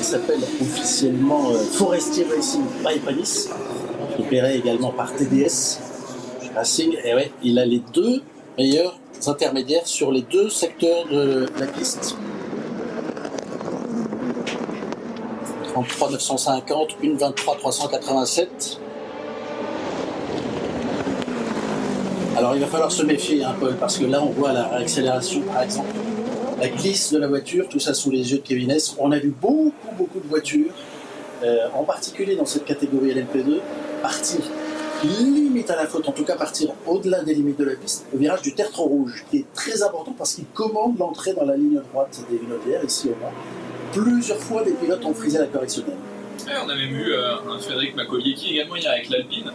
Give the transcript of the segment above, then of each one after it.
s'appelle officiellement Forestier Racing by Panis, opéré également par TDS Racing. Et ouais, il a les deux meilleurs intermédiaires sur les deux secteurs de la piste. 33 950, une 23 387. Alors il va falloir se méfier, hein, Paul, parce que là on voit la réaccélération, par exemple, la glisse de la voiture, tout ça sous les yeux de Kevin S. On a vu beaucoup de voitures, en particulier dans cette catégorie LMP2, partir limite à la faute, en tout cas partir au-delà des limites de la piste, au virage du tertre rouge, qui est très important parce qu'il commande l'entrée dans la ligne droite des Vinaudière, ici au Mans. Plusieurs fois, des pilotes ont frisé la correctionnelle. Ouais, on a même eu un Frédéric Macolier qui également hier avec l'Alpine.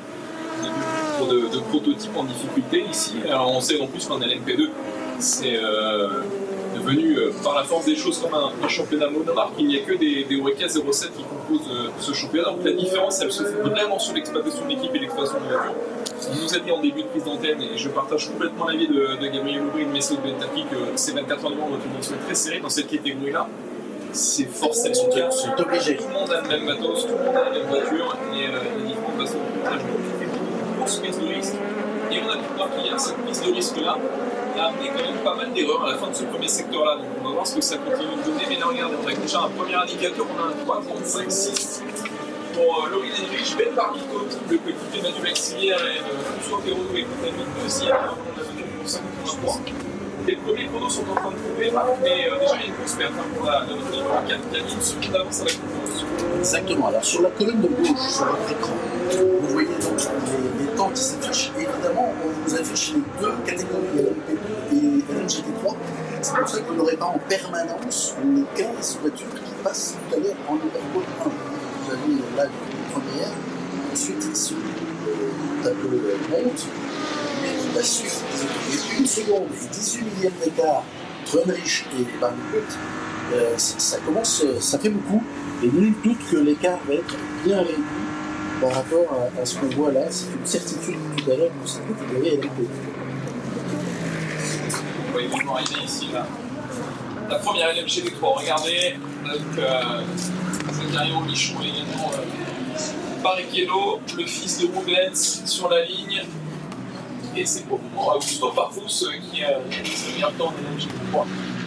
On a vu de prototypes en difficulté ici. Alors on sait en plus qu'en LMP2, c'est devenu par la force des choses comme un championnat monomarque. Il n'y a que des Oreca 07 qui composent ce championnat. Donc la différence, elle se fait vraiment sur l'exploitation de l'équipe et l'exploitation de la voiture. On nous a dit en début de prise d'antenne, et je partage complètement l'avis de Gabriel Aubry et de Messieurs de Bentaki, que ces 24 heures de Mans vont être une mission très serrée dans cette catégorie-là. C'est forcément c'est obligé. Tout le monde a le même matos, tout le monde a la même voiture, et les différentes façons de montage fait une grosse prise de risque. Et on a pu voir qu'hier, cette prise de risque-là a amené quand même pas mal d'erreurs à la fin de ce premier secteur-là. Donc on va voir ce que ça continue de donner. Mais là, regardez, on a déjà un premier indicateur, on a un 3, 35, 6 pour Laurie Henrich, Ben Barbicaud, le petit Emmanuel Maxilière et François Perrault et compagnie deuxième. On a tenu pour 53. Les premiers chronos sont en train de trouver, mais déjà il y a une grosse perte pour notre numéro 4 qui a mis une seconde d'avance à la concurrence. Exactement. Alors sur la colonne de gauche, sur votre écran, vous voyez donc les temps qui s'affichent. Évidemment, on vous affiche les deux catégories, LMP2 et LMGT3. C'est pour ça que vous n'aurez pas en permanence les 15 voitures qui passent tout à l'heure en Overpole 1. Vous avez là les premières, ensuite ici le tableau monte. Il va suivre une seconde et 18 millièmes d'écart entre Henrich et Barbicaud. Ça fait beaucoup, et nul doute que l'écart va être bien réduit par rapport à ce qu'on voit là. C'est une certitude tout à l'heure pour cette catégorie LMP2. On va également arriver ici là. La première LMGT3, regardez, avec Zachary Robichon et également Barrichello, le fils de Rubens sur la ligne. Et c'est pour le moment Augusto Farfus qui a le meilleur temps de LMGT3.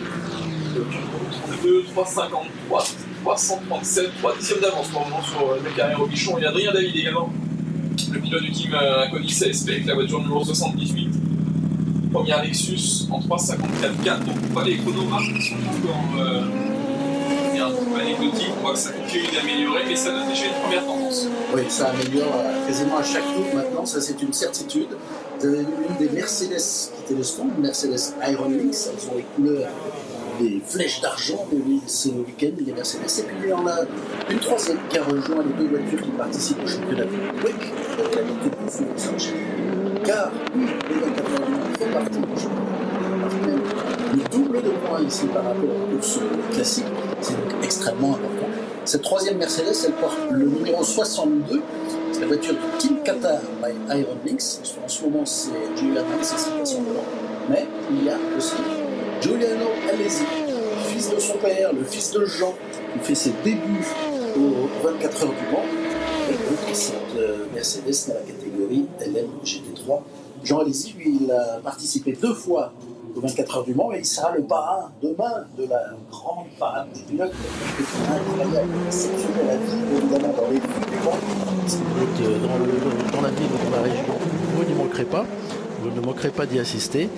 32, 353, 337, 3 dixièmes d'avance pour le moment sur Zachary Robichon et Adrien David également. Le pilote du team Aconi CSP avec la voiture numéro 78. Première Lexus en 3,54,4. Donc voilà, les chronomètres sont encore un peu anecdotiques. On voit que ça continue d'améliorer, mais ça donne déjà une première tendance. Oui, ça améliore quasiment à chaque tour maintenant, ça c'est une certitude. Vous avez une des Mercedes qui était le stand, Mercedes Iron Lynx, elles ont les couleurs, les flèches d'argent de ce week-end, les Mercedes. Et puis il y en a une troisième qui a rejoint les deux voitures qui participent au championnat du WEC, avec la qualité de Saint-Michel. Car les 24 heures font partie du championnat. Le double de points ici par rapport aux courses classiques, c'est donc extrêmement important. Cette troisième Mercedes, elle porte le numéro 62. C'est la voiture de Team Qatar by Iron Lynx. En ce moment, c'est Giuliano, c'est sa façon de l'ordre. Mais il y a aussi Giuliano Alesi, fils de son père, le fils de Jean, qui fait ses débuts aux 24 heures du Mans. Et donc, cette Mercedes dans la catégorie LMGT3. Jean Alesi, lui, il a participé 2 fois aux 24 heures du Mans et il sera le parrain demain de la grande parade des pilotes. C'est incroyable, exceptionnel à vivre évidemment dans les rues du Mans. Si vous êtes dans la ville ou dans la région, vous n'y manquerez pas. Vous ne manquerez pas d'y assister.